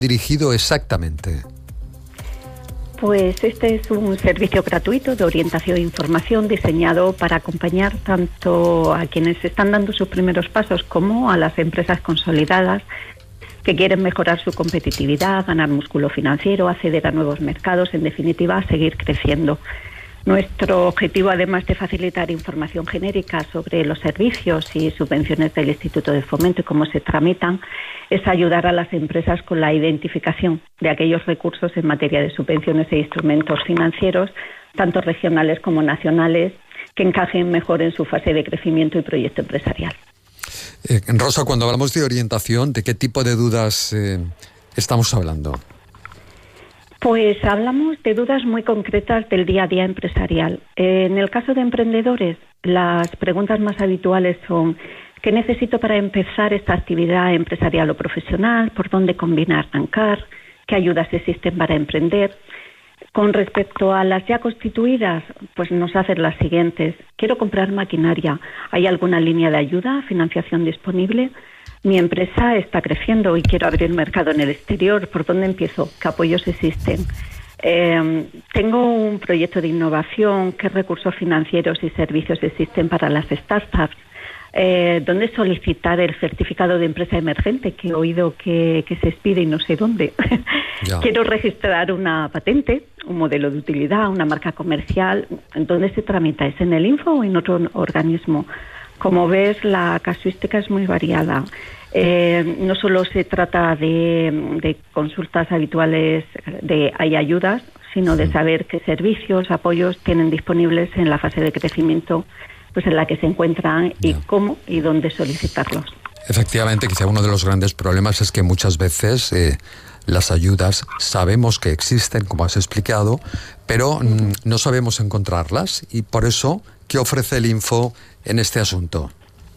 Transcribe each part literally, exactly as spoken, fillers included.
dirigido exactamente? Pues este es un servicio gratuito de orientación e información diseñado para acompañar tanto a quienes están dando sus primeros pasos como a las empresas consolidadas que quieren mejorar su competitividad, ganar músculo financiero, acceder a nuevos mercados, en definitiva, seguir creciendo. Nuestro objetivo, además de facilitar información genérica sobre los servicios y subvenciones del Instituto de Fomento y cómo se tramitan, es ayudar a las empresas con la identificación de aquellos recursos en materia de subvenciones e instrumentos financieros, tanto regionales como nacionales, que encajen mejor en su fase de crecimiento y proyecto empresarial. Eh, Rosa, cuando hablamos de orientación, ¿de qué tipo de dudas eh, estamos hablando? Pues hablamos de dudas muy concretas del día a día empresarial. En el caso de emprendedores, las preguntas más habituales son: ¿qué necesito para empezar esta actividad empresarial o profesional? ¿Por dónde conviene arrancar? ¿Qué ayudas existen para emprender? Con respecto a las ya constituidas, pues nos hacen las siguientes: quiero comprar maquinaria, ¿hay alguna línea de ayuda, financiación disponible? Mi empresa está creciendo y quiero abrir mercado en el exterior, ¿por dónde empiezo? ¿Qué apoyos existen? Eh, tengo un proyecto de innovación, ¿qué recursos financieros y servicios existen para las startups? Eh, ¿Dónde solicitar el certificado de empresa emergente, que he oído que, que se expide y no sé dónde? Quiero registrar una patente, un modelo de utilidad, una marca comercial. ¿Dónde se tramita? ¿Es en el Info o en otro organismo? Como ves, la casuística es muy variada. Eh, no solo se trata de, de consultas habituales de hay ayudas, sino de saber qué servicios, apoyos tienen disponibles en la fase de crecimiento pues en la que se encuentran y yeah. cómo y dónde solicitarlos. Efectivamente, quizá uno de los grandes problemas es que muchas veces eh, las ayudas sabemos que existen, como has explicado, pero mm, no sabemos encontrarlas, y por eso, ¿qué ofrece el Info en este asunto?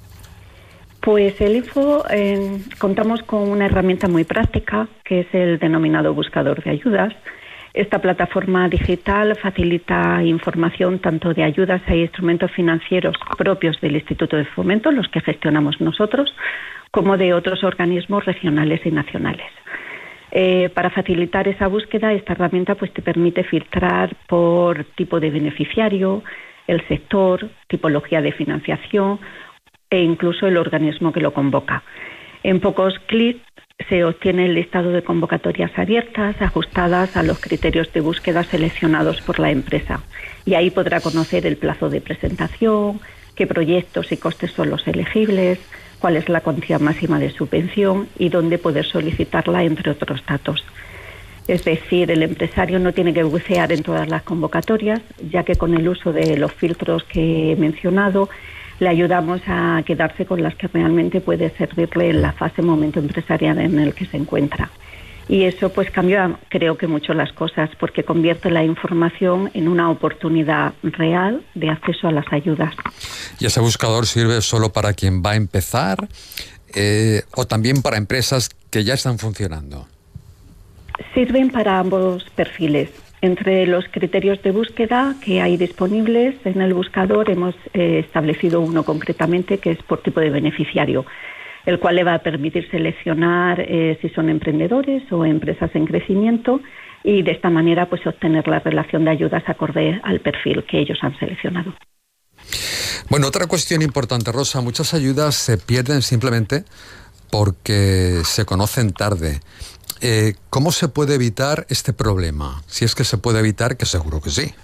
Pues el Info eh, contamos con una herramienta muy práctica, que es el denominado buscador de ayudas. Esta plataforma digital facilita información tanto de ayudas e instrumentos financieros propios del Instituto de Fomento, los que gestionamos nosotros, como de otros organismos regionales y nacionales. Eh, para facilitar esa búsqueda, esta herramienta pues, te permite filtrar por tipo de beneficiario, el sector, tipología de financiación e incluso el organismo que lo convoca. En pocos clics se obtiene el listado de convocatorias abiertas, ajustadas a los criterios de búsqueda seleccionados por la empresa. Y ahí podrá conocer el plazo de presentación, qué proyectos y costes son los elegibles, cuál es la cuantía máxima de subvención y dónde poder solicitarla, entre otros datos. Es decir, el empresario no tiene que bucear en todas las convocatorias, ya que con el uso de los filtros que he mencionado, le ayudamos a quedarse con las que realmente puede servirle en la fase momento empresarial en el que se encuentra. Y eso pues cambia, creo que mucho las cosas, porque convierte la información en una oportunidad real de acceso a las ayudas. ¿Y ese buscador sirve solo para quien va a empezar eh, o también para empresas que ya están funcionando? Sirven para ambos perfiles. Entre los criterios de búsqueda que hay disponibles en el buscador hemos eh, establecido uno concretamente que es por tipo de beneficiario, el cual le va a permitir seleccionar eh, si son emprendedores o empresas en crecimiento y de esta manera pues obtener la relación de ayudas acorde al perfil que ellos han seleccionado. Bueno, otra cuestión importante, Rosa, muchas ayudas se pierden simplemente porque se conocen tarde. Eh, ¿Cómo se puede evitar este problema? Si es que se puede evitar, que seguro que sí.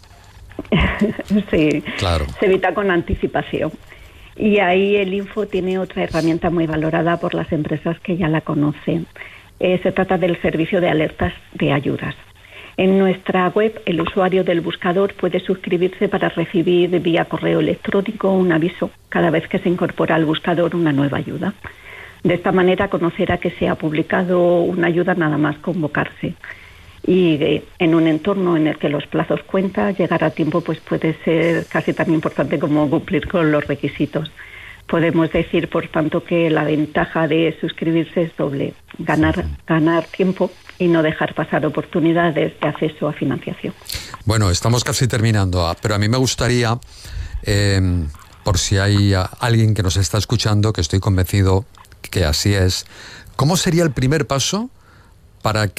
Sí, claro. Se evita con anticipación. Y ahí el Info tiene otra herramienta muy valorada por las empresas que ya la conocen. Eh, se trata del servicio de alertas de ayudas. En nuestra web, el usuario del buscador puede suscribirse para recibir vía correo electrónico un aviso cada vez que se incorpora al buscador una nueva ayuda. De esta manera conocerá que se ha publicado una ayuda nada más convocarse. Y eh, en un entorno en el que los plazos cuentan, llegar a tiempo pues puede ser casi tan importante como cumplir con los requisitos. Podemos decir, por tanto, que la ventaja de suscribirse es doble: ganar, ganar tiempo y no dejar pasar oportunidades de acceso a financiación. Bueno, estamos casi terminando, pero a mí me gustaría, eh, por si hay alguien que nos está escuchando, que estoy convencido que así es, ¿cómo sería el primer paso para